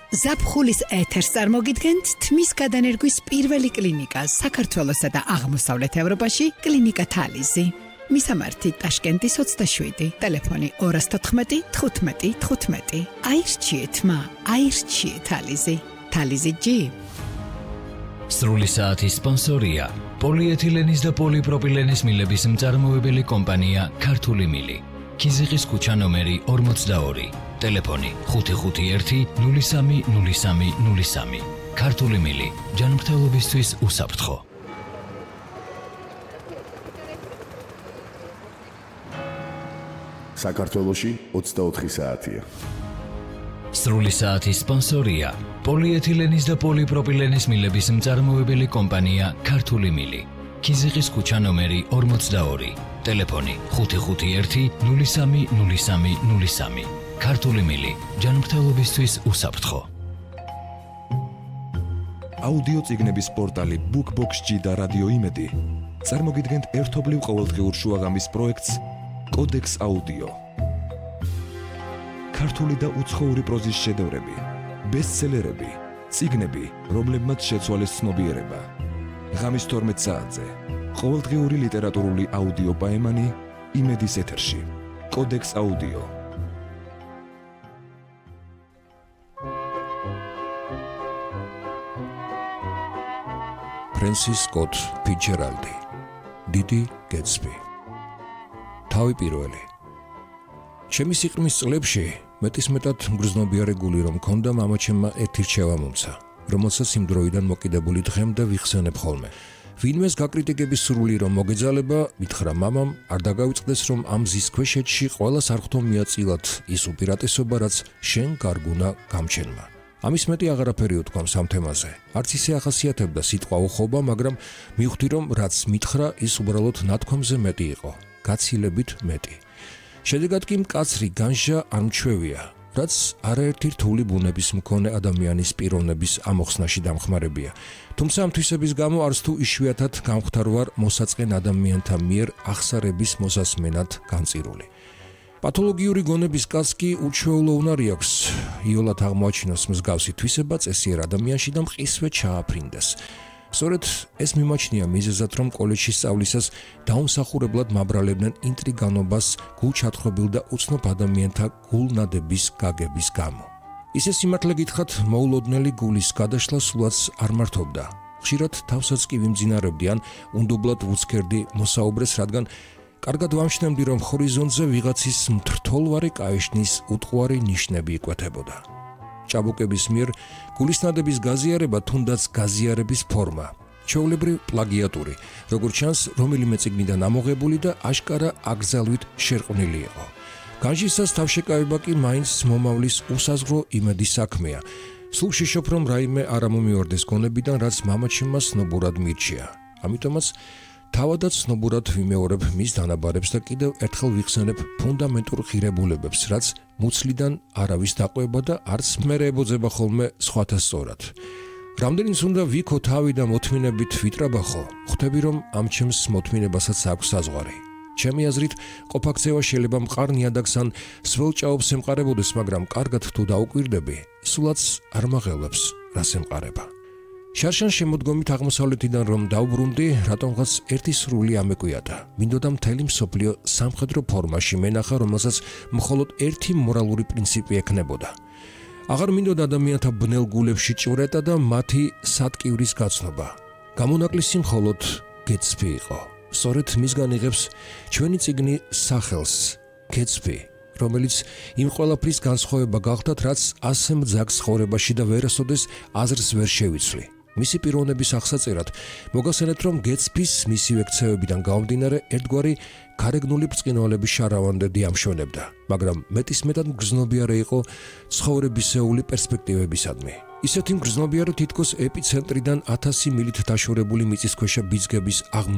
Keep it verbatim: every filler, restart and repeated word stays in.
ზაფხულის ეთერს წარმოგიდგენთ თმის გადანერგვის პირველი კლინიკა საქართველოსა და აღმოსავლეთ ევროპაში კლინიკა თალიზი. მისამართი ტაშკენტის ოცდაშვიდი, ტელეფონი ორას თოთხმეტი თხუთმეტი თხუთმეტი. აირჩიეთ მა, აირჩიეთ თალიზი. თალიზი ჯი. სრული საათის სპონსორია პოლიეთილენის და პოლიპროპილენის მილების მწარმოებელი კომპანია ქართული მილი. ქიზიყის ქუჩა ნომერი ორმოცდაორი. ტელეფონი ხუთი ხუთი ერთი ნული სამი ნული სამი ნული სამი. ქართული მილი ჯანმრთელობისთვის უსაფრთხო. საქართველოში ოცდაოთხი საათია. სრული საათის სპონსორია პოლიეთილენის და პოლიპროპილენის მილების მწარმოებელი კომპანია ქართული მილი. ქიზიყის ქუჩა ნომერი ორმოცდაორი. ტელეფონი ხუთი ხუთი ერთი ნული სამი ნული სამი ნული სამი. ქართული მილი ჯანმრთელობისთვის უსაფრთხო. აუდიო წიგნების პორტალი BookBox-G და რადიო იმედი წარმოგიდგენთ ერთობლივ ყოველდღიურ შუაღამის პროექტს კოდექს აუდიო. ქართული და უცხოური პროზის შედევრები, ბესტსელერები, წიგნები, რომლებმაც შეცვალეს ცნობიერება. ღამის თორმეტ საათზე ყოველდღიური ლიტერატურული აუდიო პაემანი იმედის ეთერში. კოდექს აუდიო. ფრენსის სკოტ ფიცჯერალდი, დიდი გეტსბი. თავი პირველი. ჩემი სიყრმის წლებში მეტისმეტად მგრძნობიარე გული რომ მქონდა, მამაჩემმა ერთი რჩევა მომცა, რომელსაც იმ დროიდან მოკიდებული დღემდე ვიხსენებ ხოლმე. ვინმეს გაკრიტიკების სურვილი რომ მოგეძალება, მითხრა მამამ, არ დაგავიწყდეს რომ ამ მზის ქვეშეთში ყველას არ ხვდომია წილად ის უპირატესობა, რაც შენ გარგუნა გამჩენმა. ამის მეტი აღარაფერი უთქვამს ამ თემაზე. არც ისე ახასიათებდა სიტყვა უხობა, მაგრამ მივხვდი რომ რაც მითხრა, ის უბრალოდ ნათქვამზე მეტი იყო, გაცილებით მეტი. შედეგად კი მკაცრი განსჯა არ მჩვევია, რაც არაერთი რთული ბუნების მქონე ადამიანის პიროვნების ამოხსნაში დამხმარებია. თუმცა ამ თვისების გამო არც თუ იშვიათად გამختار ვარ მოსაწყენ ადამიანთა მიერ ახსარების მოსასმენად განწირული. პათოლოგიური გონების კაცს კი უჩვეულო უნარი აქვს იოლად აღმოაჩინოს მსგავსი თვისება წესიერ ადამიანში და მყისვე ჩააფრინდეს. სწორედ ეს მიმაჩნია მიზეზად, რომ კოლეჯში სწავლისას დაუმსახურებლად მაბრალებდნენ ინტრიგანობას გულჩათხრობილ და უცნობ ადამიანთა გულნადების გაგების გამო. ისე სიმართლე გითხრათ, მოულოდნელი გულის გადაშლა სულაც არ მართობდა. ხშირად თავსაც კი ვიმძინარებდი ან უნდობლად ვუცქერდი მოსაუბრეს, რადგან კარგად ვამჩნევდი, რომ ჰორიზონტზე ვიღაცის მთრთოლვარი კაეშნის უტყუარი ნიშნები იკვეთებოდა. ჭაბუკების მიერ გულისნადების გაზიარება თუნდაც გაზიარების ფორმა, ჩვეულებრივ პლაგიატური, როგორც ჩანს, რომელიმე წიგნიდან ამოღებული და აშკარა აკრძალვით შერყვნილი იყო. განსჯისას თავშეკავება კი მაინც მომავლის უსაზღვრო იმედის საქმეა. სულ შეშობ, რომ რაიმე არ ამომიორდეს გონებიდან, რაც მამაჩემმა ცნობურად მირჩია. ამიტომაც თავადაც ცნობურად ვიმეორებ მის დანაბარებს და კიდევ ერთხელ ვიხსენებ ფუნდამენტურ ღირებულებებს, რაც მუცლიდან არავის დაყვება და არც მერე ებოძება ხოლმე სხვათა სწორად. რამდენიც უნდა ვიქო თავი და მოთმინებით ვიტრაბახო, ხვდები რომ ამ ჩემს მოთმინებასაც აქვს საზღვარი. ჩემი აზრით, ყოფაქცევა შეიძლება მყარ ნიადაგს ან სველ ჭაობს ემყარებოდეს, მაგრამ კარგად თუ დაუკვირდები, სულაც არ მაღელვებს რას ემყარება. შარშან შემოდგომით აღმოსავლეთიდან რომ დავბრუნდი, რატომღაც ერთი სრული ამეკვიადა. მინდოდა მთელი მსოფლიო სამხედრო ფორმაში მენახა, რომელსაც მხოლოდ ერთი მორალური პრინციპი ექნებოდა. აღარ მინდოდა ადამიანთა ბნელ გულებში ჭვრეტა და მათი სატკივრის გაცნობა. გამონაკლისი მხოლოდ გეტსბი იყო. სწორედ მისგან იღებს ჩვენი წიგნი სახელს გეტსბი, რომელიც იმ ყველაფრის განსხვავება გახდათ, რაც ასე მძაგ ცხოვრებაში და ვერასოდეს აზრს ვერ შევიცვლი. მისი პიროვნების აღსაწერად მოგახსენებთ, რომ გეტსბის მისივე ქცევებიდან გამომდინარე ერთგვარი გარეგნული ბრწყინვალების შარავანდედი ამშვენებდა, მაგრამ მეტისმეტად მგრძნობიარე იყო ცხოვრებისეული პერსპექტივებისადმი. ისეთი მგრძნობიარე თითქოს ეპიცენტრიდან ათასი მილით დაშორებული მიწისქვეშა ბიძგების